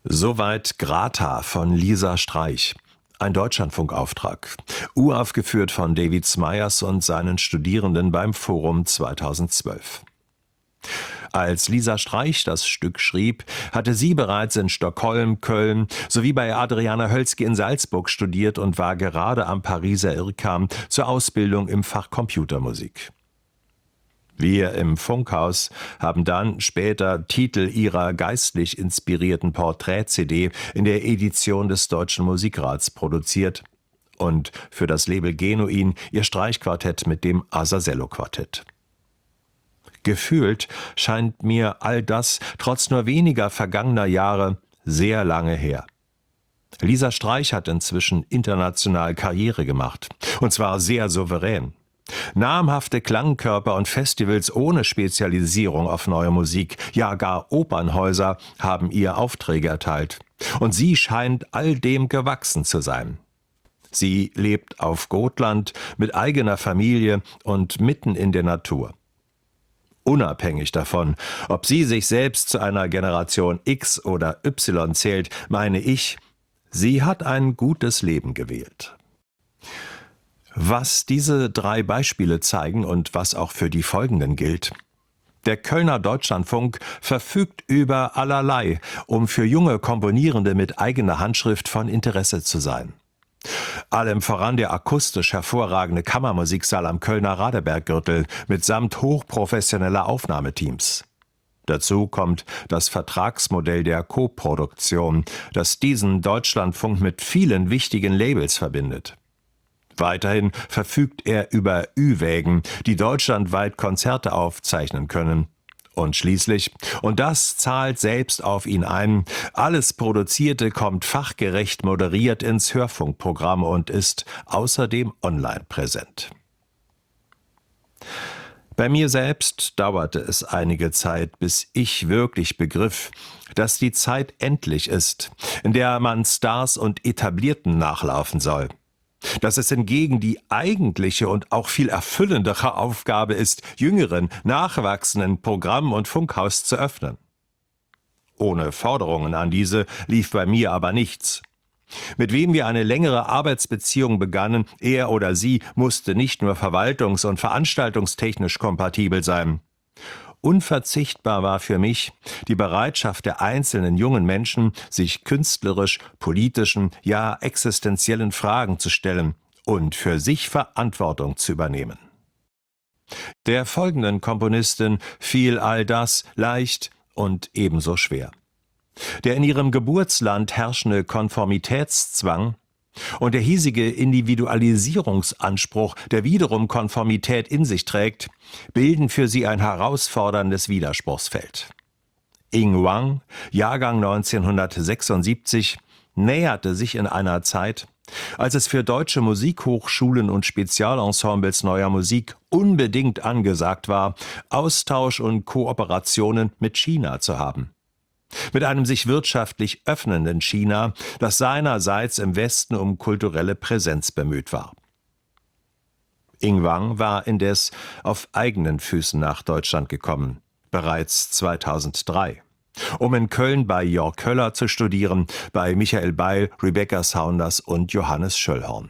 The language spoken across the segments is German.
Soweit Grata von Lisa Streich. Ein Deutschlandfunkauftrag. Uraufgeführt von David Smyers und seinen Studierenden beim Forum 2012. Als Lisa Streich das Stück schrieb, hatte sie bereits in Stockholm, Köln sowie bei Adriana Hölzki in Salzburg studiert und war gerade am Pariser IRCAM zur Ausbildung im Fach Computermusik. Wir im Funkhaus haben dann später Titel ihrer geistlich inspirierten Porträt-CD in der Edition des Deutschen Musikrats produziert und für das Label Genuin ihr Streichquartett mit dem Azazello-Quartett. Gefühlt scheint mir all das trotz nur weniger vergangener Jahre sehr lange her. Lisa Streich hat inzwischen international Karriere gemacht, und zwar sehr souverän. Namhafte Klangkörper und Festivals ohne Spezialisierung auf neue Musik, ja gar Opernhäuser haben ihr Aufträge erteilt. Und sie scheint all dem gewachsen zu sein. Sie lebt auf Gotland mit eigener Familie und mitten in der Natur. Unabhängig davon, ob sie sich selbst zu einer Generation X oder Y zählt, meine ich, sie hat ein gutes Leben gewählt. Was diese 3 Beispiele zeigen und was auch für die folgenden gilt: Der Kölner Deutschlandfunk verfügt über allerlei, um für junge Komponierende mit eigener Handschrift von Interesse zu sein. Allem voran der akustisch hervorragende Kammermusiksaal am Kölner Radeberggürtel mitsamt hochprofessioneller Aufnahmeteams. Dazu kommt das Vertragsmodell der Koproduktion, das diesen Deutschlandfunk mit vielen wichtigen Labels verbindet. Weiterhin verfügt er über Ü-Wägen, die deutschlandweit Konzerte aufzeichnen können. Und schließlich, und das zahlt selbst auf ihn ein, alles Produzierte kommt fachgerecht moderiert ins Hörfunkprogramm und ist außerdem online präsent. Bei mir selbst dauerte es einige Zeit, bis ich wirklich begriff, dass die Zeit endlich ist, in der man Stars und Etablierten nachlaufen soll. Dass es hingegen die eigentliche und auch viel erfüllendere Aufgabe ist, jüngeren, nachwachsenden Programm- und Funkhaus zu öffnen. Ohne Forderungen an diese lief bei mir aber nichts. Mit wem wir eine längere Arbeitsbeziehung begannen, er oder sie musste nicht nur verwaltungs- und veranstaltungstechnisch kompatibel sein. Unverzichtbar war für mich die Bereitschaft der einzelnen jungen Menschen, sich künstlerisch, politischen, ja existenziellen Fragen zu stellen und für sich Verantwortung zu übernehmen. Der folgenden Komponistin fiel all das leicht und ebenso schwer. Der in ihrem Geburtsland herrschende Konformitätszwang und der hiesige Individualisierungsanspruch, der wiederum Konformität in sich trägt, bilden für sie ein herausforderndes Widerspruchsfeld. Ying Wang, Jahrgang 1976, näherte sich in einer Zeit, als es für deutsche Musikhochschulen und Spezialensembles neuer Musik unbedingt angesagt war, Austausch und Kooperationen mit China zu haben. Mit einem sich wirtschaftlich öffnenden China, das seinerseits im Westen um kulturelle Präsenz bemüht war. Ying Wang war indes auf eigenen Füßen nach Deutschland gekommen, bereits 2003, um in Köln bei Jörg Köller zu studieren, bei Michael Beil, Rebecca Saunders und Johannes Schöllhorn.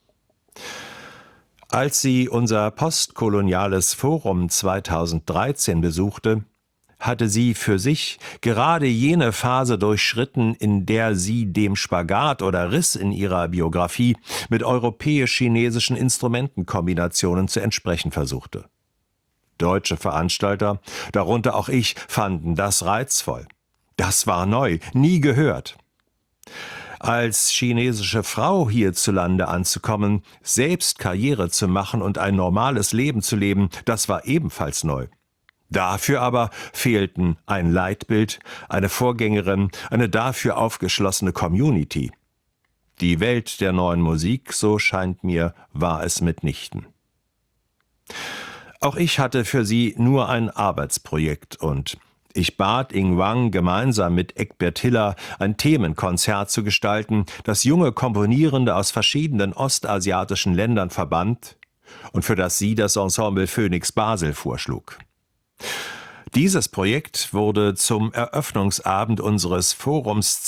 Als sie unser postkoloniales Forum 2013 besuchte, hatte sie für sich gerade jene Phase durchschritten, in der sie dem Spagat oder Riss in ihrer Biografie mit europäisch-chinesischen Instrumentenkombinationen zu entsprechen versuchte. Deutsche Veranstalter, darunter auch ich, fanden das reizvoll. Das war neu, nie gehört. Als chinesische Frau hierzulande anzukommen, selbst Karriere zu machen und ein normales Leben zu leben, das war ebenfalls neu. Dafür aber fehlten ein Leitbild, eine Vorgängerin, eine dafür aufgeschlossene Community. Die Welt der neuen Musik, so scheint mir, war es mitnichten. Auch ich hatte für sie nur ein Arbeitsprojekt und ich bat Ying Wang, gemeinsam mit Egbert Hiller ein Themenkonzert zu gestalten, das junge Komponierende aus verschiedenen ostasiatischen Ländern verband und für das sie das Ensemble Phoenix Basel vorschlug. Dieses Projekt wurde zum Eröffnungsabend unseres Forums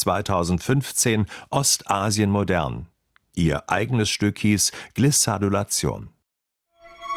2015 Ostasien modern. Ihr eigenes Stück hieß Glissadulation.